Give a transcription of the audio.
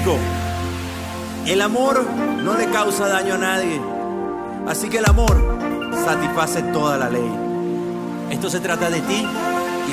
México. El amor no le causa daño a nadie, así que el amor satisface toda la ley. Esto se trata de ti